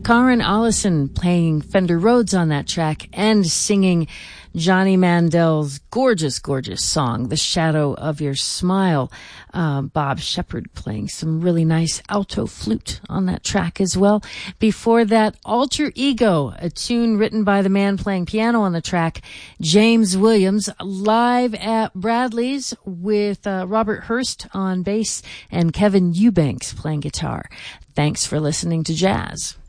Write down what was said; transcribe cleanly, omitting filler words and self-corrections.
Karen Allison playing Fender Rhodes on that track and singing Johnny Mandel's gorgeous, gorgeous song, The Shadow of Your Smile. Bob Shepard playing some really nice alto flute on that track as well. Before that, Alter Ego, a tune written by the man playing piano on the track, James Williams, live at Bradley's with Robert Hurst on bass and Kevin Eubanks playing guitar. Thanks for listening to Jazz.